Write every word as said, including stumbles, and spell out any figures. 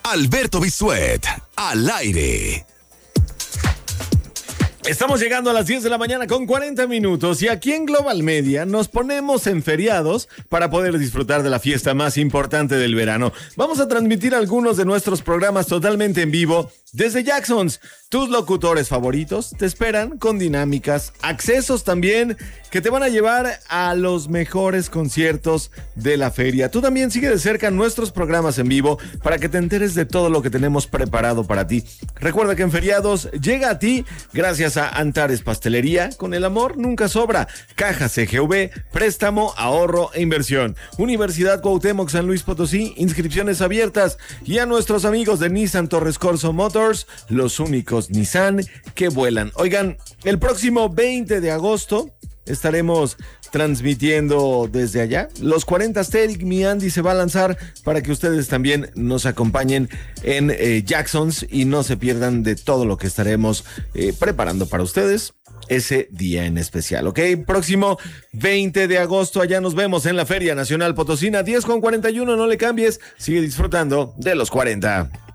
Alberto Bisuet, al aire. Estamos llegando a las diez de la mañana con cuarenta minutos y aquí en Global Media nos ponemos en feriados para poder disfrutar de la fiesta más importante del verano. Vamos a transmitir algunos de nuestros programas totalmente en vivo desde Jackson's. Tus locutores favoritos te esperan con dinámicas, accesos también que te van a llevar a los mejores conciertos de la feria. Tú también sigue de cerca nuestros programas en vivo para que te enteres de todo lo que tenemos preparado para ti. Recuerda que en feriados llega a ti gracias a Antares Pastelería. Con el amor nunca sobra. Caja C G V, préstamo, ahorro e inversión. Universidad Cuauhtémoc San Luis Potosí, inscripciones abiertas. Y a nuestros amigos de Nissan Torres Corso Motors, los únicos Nissan que vuelan. Oigan, el próximo veinte de agosto estaremos transmitiendo desde allá. Los cuarenta Asterix, mi Andy se va a lanzar para que ustedes también nos acompañen en eh, Jackson's y no se pierdan de todo lo que estaremos eh, preparando para ustedes ese día en especial, ¿ok? Próximo veinte de agosto, allá nos vemos en la Feria Nacional Potosina, diez con cuarenta y uno, no le cambies, sigue disfrutando de los cuarenta.